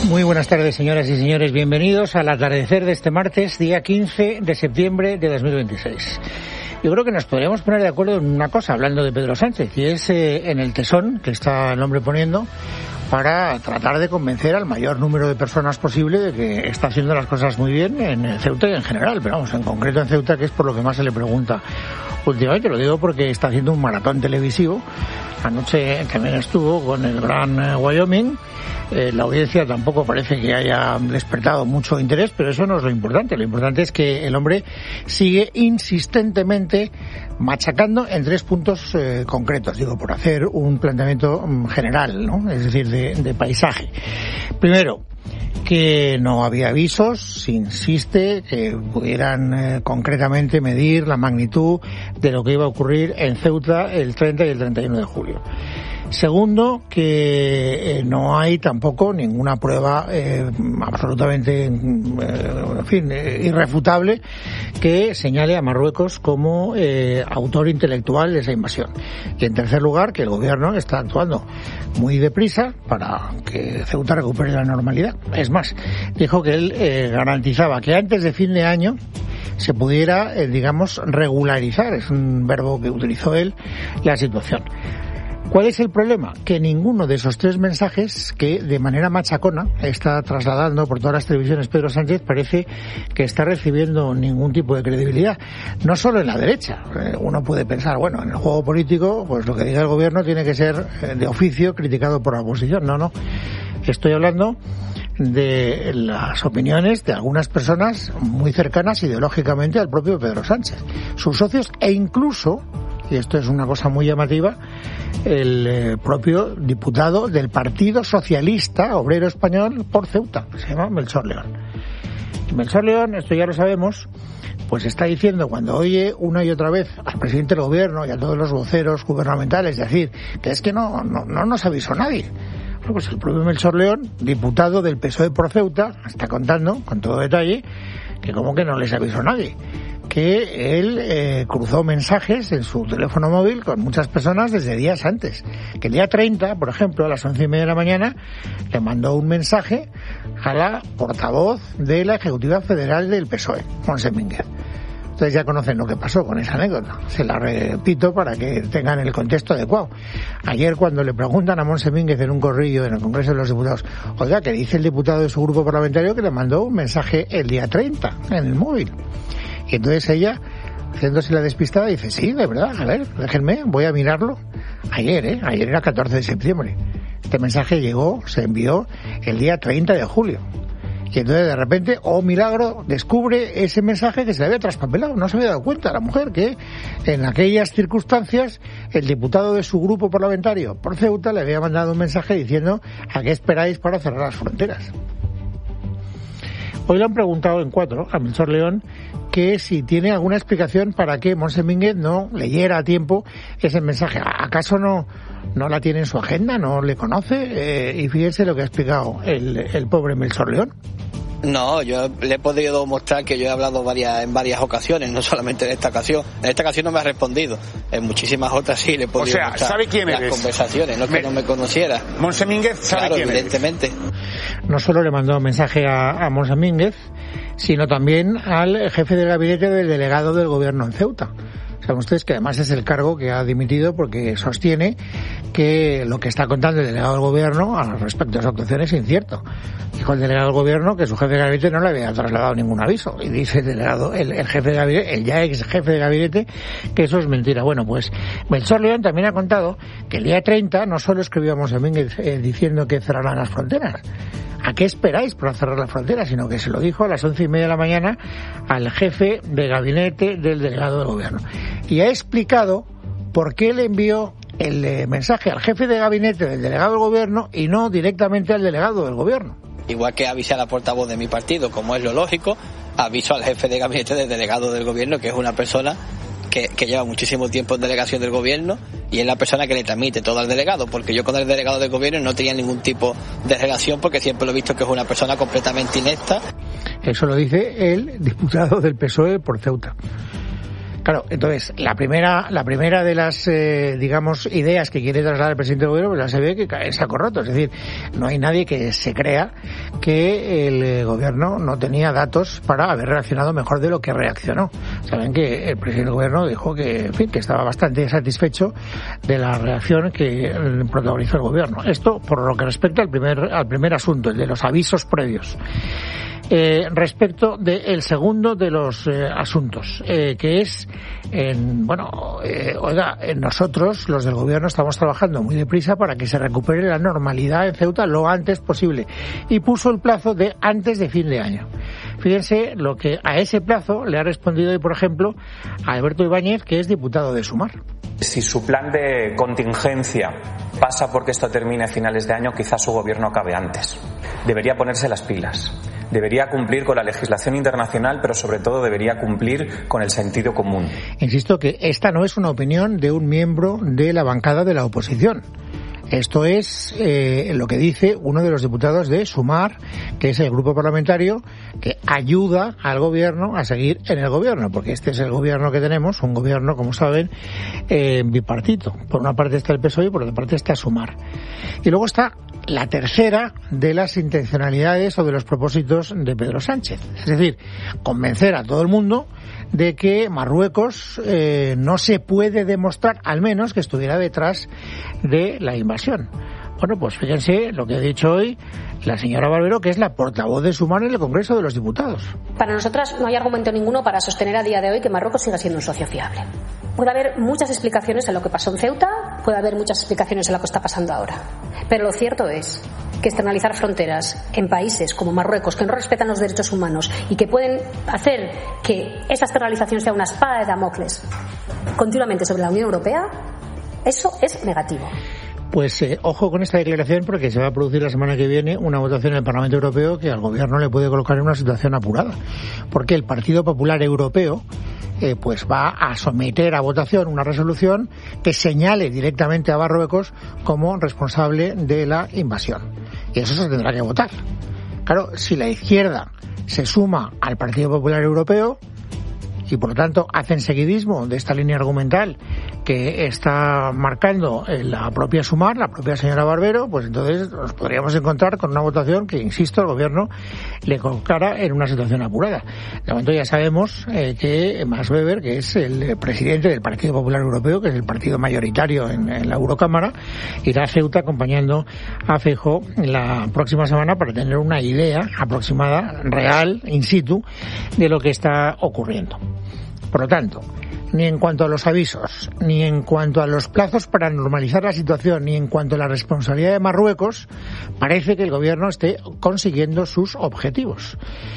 Muy buenas tardes, señoras y señores. Bienvenidos al atardecer de este martes, día 15 de septiembre de 2026. Yo creo que nos podríamos poner de acuerdo en una cosa, hablando de Pedro Sánchez, y es en el tesón que está el hombre poniendo para tratar de convencer al mayor número de personas posible de que está haciendo las cosas muy bien en Ceuta y en general, pero vamos, en concreto en Ceuta, que es por lo que más se le pregunta últimamente. Lo digo porque está haciendo un maratón televisivo. Anoche también estuvo con el Gran Wyoming. La audiencia tampoco parece que haya despertado mucho interés, pero eso no es lo importante. Lo importante es que el hombre sigue insistentemente machacando en 3 puntos concretos, digo, por hacer un planteamiento general, ¿no? Es decir, de paisaje. Primero, que no había avisos, se insiste, que pudieran concretamente medir la magnitud de lo que iba a ocurrir en Ceuta el 30 y el 31 de julio. Segundo, que no hay tampoco ninguna prueba absolutamente, irrefutable que señale a Marruecos como autor intelectual de esa invasión. Y en tercer lugar, que el gobierno está actuando muy deprisa para que Ceuta recupere la normalidad. Es más, dijo que él garantizaba que antes de fin de año se pudiera, regularizar, es un verbo que utilizó él, la situación. ¿Cuál es el problema? Que ninguno de esos 3 mensajes que de manera machacona está trasladando por todas las televisiones Pedro Sánchez parece que está recibiendo ningún tipo de credibilidad. No solo en la derecha. Uno puede pensar, bueno, en el juego político, pues lo que diga el gobierno tiene que ser de oficio criticado por la oposición. No. Estoy hablando de las opiniones de algunas personas muy cercanas ideológicamente al propio Pedro Sánchez, sus socios e incluso, y esto es una cosa muy llamativa, el propio diputado del Partido Socialista Obrero Español por Ceuta, que se llama Melchor León. Y Melchor León, esto ya lo sabemos, pues está diciendo cuando oye una y otra vez al presidente del gobierno y a todos los voceros gubernamentales decir que es que no nos avisó nadie. Bueno, pues el propio Melchor León, diputado del PSOE por Ceuta, está contando con todo detalle que como que no les avisó nadie, que él cruzó mensajes en su teléfono móvil con muchas personas desde días antes. Que el día 30, por ejemplo, a las 11:30 de la mañana, le mandó un mensaje a la portavoz de la Ejecutiva Federal del PSOE, Montse Mínguez. Ustedes ya conocen lo que pasó con esa anécdota. Se la repito para que tengan el contexto adecuado. Ayer, cuando le preguntan a Montse Mínguez en un corrillo en el Congreso de los Diputados, oiga, que dice el diputado de su grupo parlamentario que le mandó un mensaje el día 30 en el móvil. Y entonces ella, haciéndose la despistada, dice, sí, de verdad, a ver, déjenme, voy a mirarlo. Ayer era 14 de septiembre. Este mensaje se envió el día 30 de julio. Y entonces de repente, oh milagro, descubre ese mensaje que se le había traspapelado. No se había dado cuenta la mujer que en aquellas circunstancias el diputado de su grupo parlamentario por Ceuta le había mandado un mensaje diciendo ¿a qué esperáis para cerrar las fronteras? Hoy le han preguntado en 4 a Melchor León que si tiene alguna explicación para que Montse Mínguez no leyera a tiempo ese mensaje. ¿Acaso no la tiene en su agenda? ¿No le conoce? Y fíjese lo que ha explicado el pobre Melchor León. No, yo le he podido mostrar que yo he hablado en varias ocasiones, no solamente en esta ocasión. En esta ocasión no me ha respondido. En muchísimas otras sí le he podido mostrar. ¿sabe quién las eres? Conversaciones, no es que no me conociera. Montse Mínguez sabe claro, quién evidentemente. eres. No solo le mandó un mensaje a Montse Mínguez, sino también al jefe de gabinete del delegado del gobierno en Ceuta. Saben ustedes que además es el cargo que ha dimitido porque sostiene que lo que está contando el delegado del gobierno al respecto de su actuación es incierto. Dijo el delegado del gobierno que su jefe de gabinete no le había trasladado ningún aviso. Y dice el jefe de gabinete, el ya ex jefe de gabinete, que eso es mentira. Bueno, pues Melchor León también ha contado que el día 30 no solo escribió a Montse Mínguez diciendo que cerrarán las fronteras. ¿A qué esperáis para cerrar la frontera? Sino que se lo dijo a las 11:30 de la mañana al jefe de gabinete del delegado del gobierno. Y ha explicado por qué le envió el mensaje al jefe de gabinete del delegado del gobierno y no directamente al delegado del gobierno. Igual que avisé a la portavoz de mi partido, como es lo lógico, aviso al jefe de gabinete del delegado del gobierno, que es una persona que lleva muchísimo tiempo en delegación del gobierno y es la persona que le transmite todo al delegado, porque yo con el delegado del gobierno no tenía ningún tipo de relación porque siempre lo he visto que es una persona completamente inepta. Eso lo dice el diputado del PSOE por Ceuta. Claro, entonces, la primera de las, digamos, ideas que quiere trasladar el presidente del gobierno, pues ya se ve que cae en saco roto. Es decir, no hay nadie que se crea que el gobierno no tenía datos para haber reaccionado mejor de lo que reaccionó. Saben que el presidente del gobierno dijo que, en fin, que estaba bastante satisfecho de la reacción que protagonizó el gobierno. Esto por lo que respecta al primer asunto, el de los avisos previos. Respecto del segundo de los asuntos, que es, nosotros, los del gobierno, estamos trabajando muy deprisa para que se recupere la normalidad en Ceuta lo antes posible, y puso el plazo de antes de fin de año. Fíjense lo que a ese plazo le ha respondido hoy, por ejemplo, a Alberto Ibáñez, que es diputado de Sumar. Si su plan de contingencia pasa porque esto termine a finales de año, quizás su gobierno acabe antes. Debería ponerse las pilas. Debería cumplir con la legislación internacional, pero sobre todo debería cumplir con el sentido común. Insisto que esta no es una opinión de un miembro de la bancada de la oposición. Esto es lo que dice uno de los diputados de Sumar, que es el grupo parlamentario que ayuda al gobierno a seguir en el gobierno, porque este es el gobierno que tenemos, un gobierno, como saben, bipartito. Por una parte está el PSOE y por otra parte está Sumar. Y luego está la tercera de las intencionalidades o de los propósitos de Pedro Sánchez. Es decir, convencer a todo el mundo de que Marruecos no se puede demostrar, al menos, que estuviera detrás de la invasión. Bueno, pues fíjense lo que ha dicho hoy la señora Barbero, que es la portavoz de Sumar en el Congreso de los Diputados. Para nosotras no hay argumento ninguno para sostener a día de hoy que Marruecos siga siendo un socio fiable. Puede haber muchas explicaciones en lo que pasó en Ceuta, puede haber muchas explicaciones en lo que está pasando ahora. Pero lo cierto es que externalizar fronteras en países como Marruecos, que no respetan los derechos humanos y que pueden hacer que esa externalización sea una espada de Damocles continuamente sobre la Unión Europea, eso es negativo. Pues ojo con esta declaración, porque se va a producir la semana que viene una votación en el Parlamento Europeo que al gobierno le puede colocar en una situación apurada, porque el Partido Popular Europeo pues va a someter a votación una resolución que señale directamente a Marruecos como responsable de la invasión, y eso se tendrá que votar. Claro, si la izquierda se suma al Partido Popular Europeo y por lo tanto hacen seguidismo de esta línea argumental que está marcando la propia Sumar, la propia señora Barbero, pues entonces nos podríamos encontrar con una votación que, insisto, el gobierno le colocara en una situación apurada. De momento ya sabemos que Max Weber, que es el presidente del Partido Popular Europeo, que es el partido mayoritario en la Eurocámara, irá a Ceuta acompañando a Feijóo la próxima semana para tener una idea aproximada, real, in situ, de lo que está ocurriendo. Por lo tanto, ni en cuanto a los avisos, ni en cuanto a los plazos para normalizar la situación, ni en cuanto a la responsabilidad de Marruecos, parece que el gobierno esté consiguiendo sus objetivos.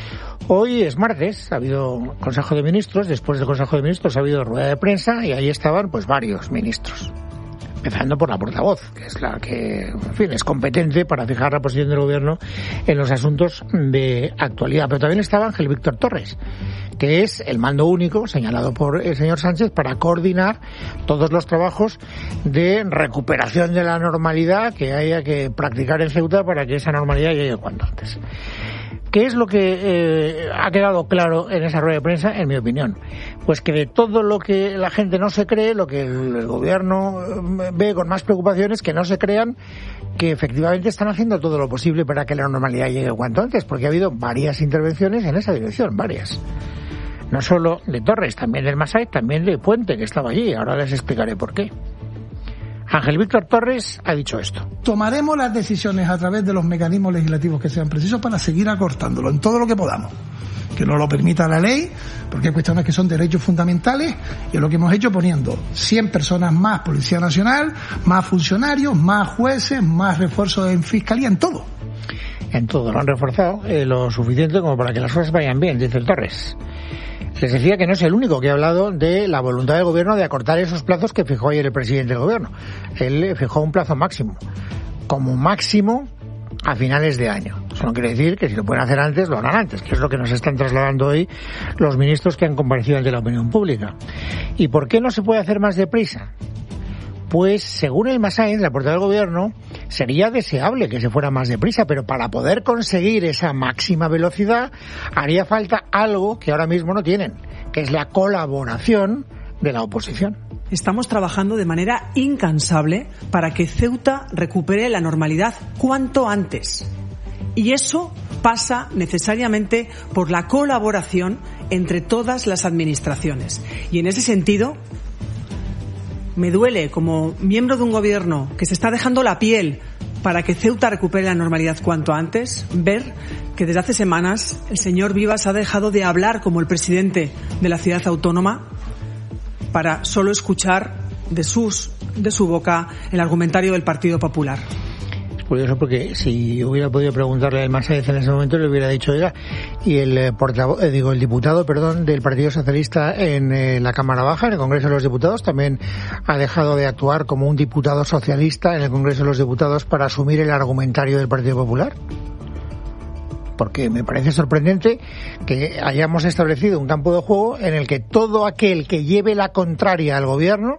Hoy es martes, ha habido Consejo de Ministros, después del Consejo de Ministros ha habido rueda de prensa y ahí estaban pues varios ministros. Empezando por la portavoz, que es la que, en fin, es competente para fijar la posición del gobierno en los asuntos de actualidad. Pero también estaba Ángel Víctor Torres, que es el mando único señalado por el señor Sánchez para coordinar todos los trabajos de recuperación de la normalidad que haya que practicar en Ceuta para que esa normalidad llegue cuanto antes. ¿Qué es lo que ha quedado claro en esa rueda de prensa, en mi opinión? Pues que de todo lo que la gente no se cree, lo que el gobierno ve con más preocupación es que no se crean que efectivamente están haciendo todo lo posible para que la normalidad llegue cuanto antes, porque ha habido varias intervenciones en esa dirección, varias. No solo de Torres, también del Massaid, también de Puente, que estaba allí. Ahora les explicaré por qué. Ángel Víctor Torres ha dicho esto. Tomaremos las decisiones a través de los mecanismos legislativos que sean precisos para seguir acortándolo en todo lo que podamos. Que nos lo permita la ley, porque hay cuestiones que son derechos fundamentales, y es lo que hemos hecho poniendo 100 personas más Policía Nacional, más funcionarios, más jueces, más refuerzos en Fiscalía, en todo. En todo, lo han reforzado lo suficiente como para que las cosas vayan bien, dice el Torres. Les decía que no es el único que ha hablado de la voluntad del gobierno de acortar esos plazos que fijó ayer el presidente del gobierno. Él fijó un plazo máximo, como máximo a finales de año. Eso no quiere decir que si lo pueden hacer antes, lo harán antes, que es lo que nos están trasladando hoy los ministros que han comparecido ante la opinión pública. ¿Y por qué no se puede hacer más deprisa? Pues, según el Massaid, la portavoz del gobierno, sería deseable que se fuera más deprisa, pero para poder conseguir esa máxima velocidad haría falta algo que ahora mismo no tienen, que es la colaboración de la oposición. Estamos trabajando de manera incansable para que Ceuta recupere la normalidad cuanto antes. Y eso pasa necesariamente por la colaboración entre todas las administraciones. Y en ese sentido, me duele, como miembro de un gobierno que se está dejando la piel para que Ceuta recupere la normalidad cuanto antes, ver que desde hace semanas el señor Vivas ha dejado de hablar como el presidente de la ciudad autónoma para solo escuchar de su boca el argumentario del Partido Popular. Es curioso porque si hubiera podido preguntarle al Masáez en ese momento le hubiera dicho, oiga, y el diputado del Partido Socialista en la Cámara Baja, en el Congreso de los Diputados, también ha dejado de actuar como un diputado socialista en el Congreso de los Diputados para asumir el argumentario del Partido Popular. Porque me parece sorprendente que hayamos establecido un campo de juego en el que todo aquel que lleve la contraria al gobierno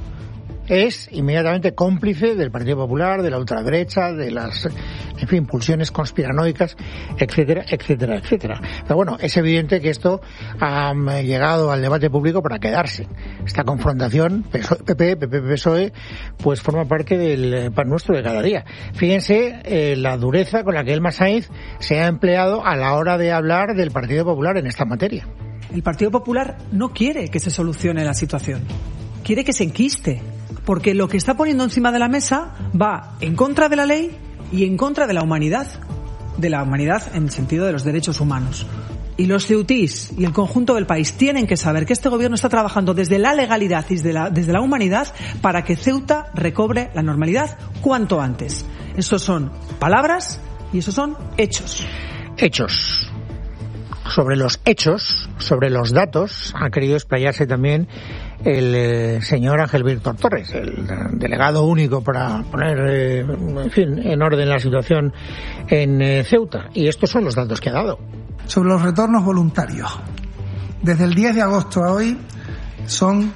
es inmediatamente cómplice del Partido Popular, de la ultraderecha, de las, pulsiones conspiranoicas, etcétera, etcétera, etcétera. Pero bueno, es evidente que esto ha llegado al debate público para quedarse. Esta confrontación PP-PSOE pues forma parte del pan nuestro de cada día. Fíjense la dureza con la que el Masáez se ha empleado a la hora de hablar del Partido Popular en esta materia. El Partido Popular no quiere que se solucione la situación. Quiere que se enquiste. Porque lo que está poniendo encima de la mesa va en contra de la ley y en contra de la humanidad en el sentido de los derechos humanos. Y los ceutís y el conjunto del país tienen que saber que este gobierno está trabajando desde la legalidad y desde la humanidad para que Ceuta recobre la normalidad cuanto antes. Esos son palabras y esos son hechos. Hechos. Sobre los hechos, sobre los datos, ha querido explayarse también el señor Ángel Víctor Torres, el delegado único para poner, en orden la situación en Ceuta. Y estos son los datos que ha dado. Sobre los retornos voluntarios. Desde el 10 de agosto a hoy son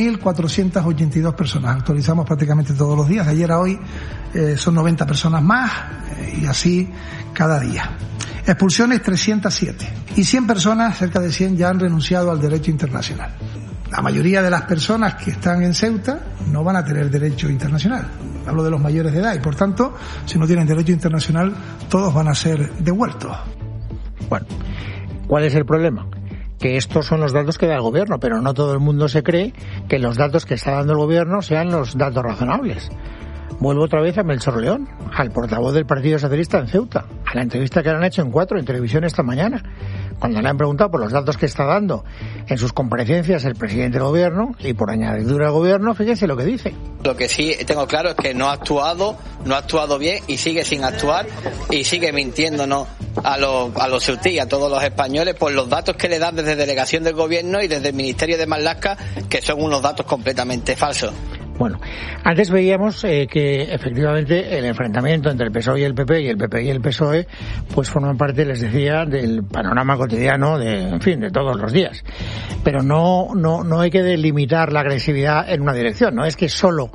5.482 personas. Actualizamos prácticamente todos los días. De ayer a hoy son 90 personas más y así cada día. Expulsiones 307 y 100 personas, cerca de 100, ya han renunciado al derecho internacional. La mayoría de las personas que están en Ceuta no van a tener derecho internacional. Hablo de los mayores de edad y, por tanto, si no tienen derecho internacional, todos van a ser devueltos. Bueno, ¿cuál es el problema? Que estos son los datos que da el gobierno, pero no todo el mundo se cree que los datos que está dando el gobierno sean los datos razonables. Vuelvo otra vez a Melchor León, al portavoz del Partido Socialista en Ceuta, a la entrevista que le han hecho en 4 en televisión esta mañana, cuando le han preguntado por los datos que está dando en sus comparecencias el presidente del gobierno y por añadidura al gobierno, fíjense lo que dice. Lo que sí tengo claro es que no ha actuado bien y sigue sin actuar y sigue mintiéndonos a los ceutí, a todos los españoles por los datos que le dan desde delegación del gobierno y desde el Ministerio de Marlaska, que son unos datos completamente falsos. Bueno, antes veíamos que efectivamente el enfrentamiento entre el PSOE y el PP y el PP y el PSOE pues forman parte, les decía, del panorama cotidiano de todos los días. Pero no hay que delimitar la agresividad en una dirección, no es que solo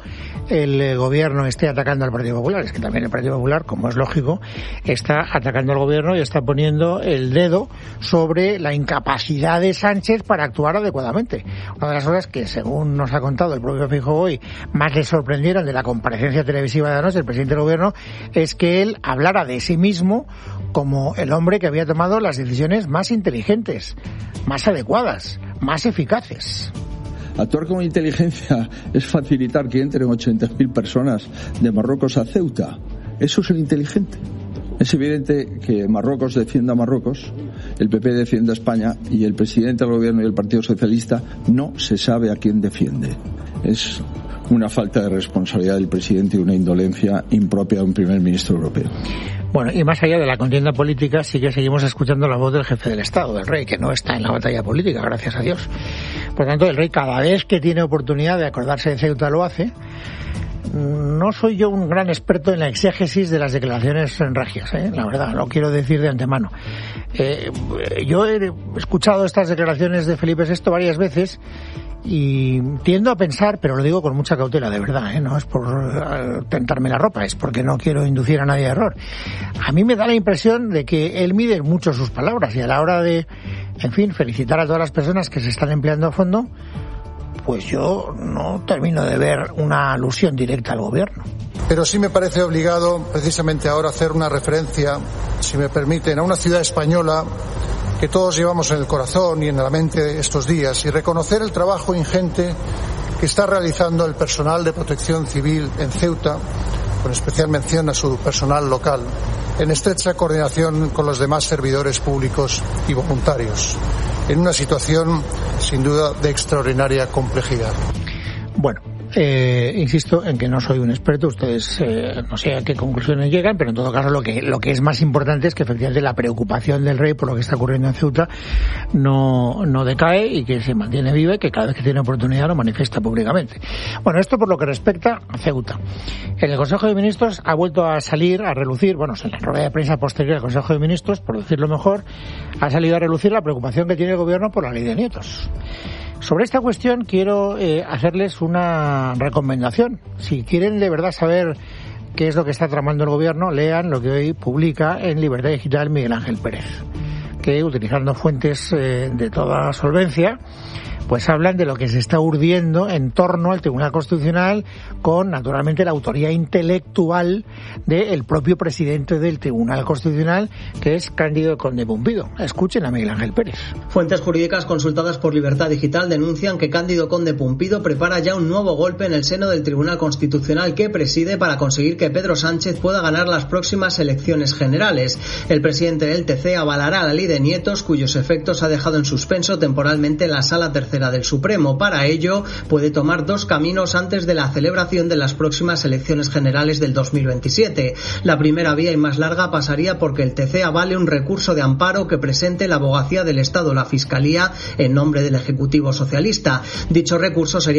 el gobierno esté atacando al Partido Popular, es que también el Partido Popular, como es lógico, está atacando al gobierno y está poniendo el dedo sobre la incapacidad de Sánchez para actuar adecuadamente. Una de las cosas que, según nos ha contado el propio Feijóo hoy, más le sorprendieron de la comparecencia televisiva de anoche del presidente del gobierno es que él hablara de sí mismo como el hombre que había tomado las decisiones más inteligentes, más adecuadas, más eficaces. Actuar con inteligencia es facilitar que entren 80.000 personas de Marruecos a Ceuta. Eso es el inteligente. Es evidente que Marruecos defienda a Marruecos, el PP defiende a España y el presidente del gobierno y el Partido Socialista no se sabe a quién defiende. Es una falta de responsabilidad del presidente y una indolencia impropia de un primer ministro europeo. Bueno, y más allá de la contienda política, sí que seguimos escuchando la voz del jefe del Estado, del rey, que no está en la batalla política, gracias a Dios. Por tanto, el rey cada vez que tiene oportunidad de acordarse de Ceuta lo hace. No soy yo un gran experto en la exégesis de las declaraciones regias, la verdad, lo quiero decir de antemano. Yo he escuchado estas declaraciones de Felipe VI varias veces y tiendo a pensar, pero lo digo con mucha cautela, de verdad, no es por tentarme la ropa, es porque no quiero inducir a nadie a error. A mí me da la impresión de que él mide mucho sus palabras y a la hora de, felicitar a todas las personas que se están empleando a fondo, pues yo no termino de ver una alusión directa al gobierno. Pero sí me parece obligado, precisamente ahora, hacer una referencia, si me permiten, a una ciudad española que todos llevamos en el corazón y en la mente estos días, y reconocer el trabajo ingente que está realizando el personal de protección civil en Ceuta, con especial mención a su personal local, en estrecha coordinación con los demás servidores públicos y voluntarios, en una situación, sin duda, de extraordinaria complejidad. Bueno, insisto en que no soy un experto, ustedes no sé a qué conclusiones llegan, pero en todo caso lo que es más importante es que efectivamente la preocupación del rey por lo que está ocurriendo en Ceuta no decae y que se mantiene viva y que cada vez que tiene oportunidad lo manifiesta públicamente. Bueno, esto por lo que respecta a Ceuta. En el Consejo de Ministros ha vuelto a salir a relucir, bueno, en la rueda de prensa posterior al Consejo de Ministros, por decirlo mejor, ha salido a relucir la preocupación que tiene el gobierno por la ley de nietos. Sobre esta cuestión quiero hacerles una recomendación. Si quieren de verdad saber qué es lo que está tramando el gobierno, lean lo que hoy publica en Libertad Digital Miguel Ángel Pérez, que utilizando fuentes de toda solvencia, pues hablan de lo que se está urdiendo en torno al Tribunal Constitucional con, naturalmente, la autoría intelectual del propio presidente del Tribunal Constitucional, que es Cándido Conde Pumpido. Escuchen a Miguel Ángel Pérez. Fuentes jurídicas consultadas por Libertad Digital denuncian que Cándido Conde Pumpido prepara ya un nuevo golpe en el seno del Tribunal Constitucional que preside para conseguir que Pedro Sánchez pueda ganar las próximas elecciones generales. El presidente del TC avalará la ley de nietos, cuyos efectos ha dejado en suspenso temporalmente la Sala Tercera del Supremo. Para ello, puede tomar dos caminos antes de la celebración de las próximas elecciones generales del 2027. La primera vía y más larga pasaría porque el TC avale un recurso de amparo que presente la Abogacía del Estado o la Fiscalía en nombre del Ejecutivo Socialista. Dicho recurso sería